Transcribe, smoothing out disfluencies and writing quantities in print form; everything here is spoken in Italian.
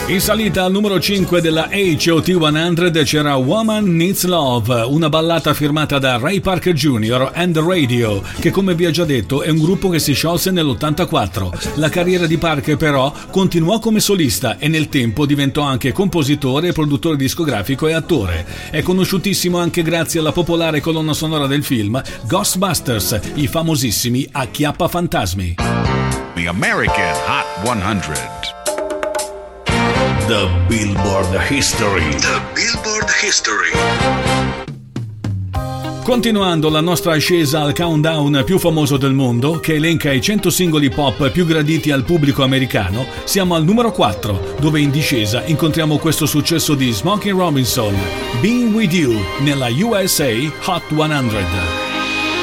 In salita al numero 5 della HOT 100 c'era Woman Needs Love, una ballata firmata da Ray Parker Jr. and the Radio, che come vi ho già detto è un gruppo che si sciolse nell'84. La carriera di Parker però continuò come solista e nel tempo diventò anche compositore, produttore discografico e attore. È conosciutissimo anche grazie alla popolare colonna sonora del film Ghostbusters, i famosissimi Acchiappafantasmi. The American Hot 100. The Billboard History. The Billboard History. Continuando la nostra ascesa al countdown più famoso del mondo, che elenca i 100 singoli pop più graditi al pubblico americano, siamo al numero 4, dove in discesa incontriamo questo successo di Smokey Robinson, Being With You, nella USA Hot 100.